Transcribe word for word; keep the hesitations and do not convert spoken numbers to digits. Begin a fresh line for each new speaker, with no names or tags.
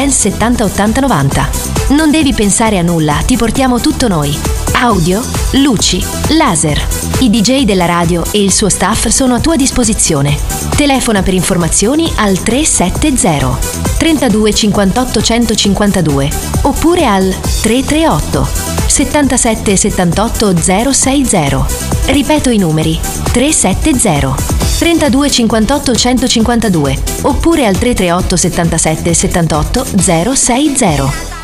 Dance settanta ottanta novanta. Non devi pensare a nulla, ti portiamo tutto noi. Audio, luci, laser. I D J della radio e il suo staff sono a tua disposizione. Telefona per informazioni al tre sette zero trentadue cinquantotto centocinquantadue oppure al tre tre otto settantasette settantotto zero sei zero. Ripeto i numeri: tre sette zero trentadue cinquantotto centocinquantadue oppure al tre tre otto settantasette settantotto zero sei zero.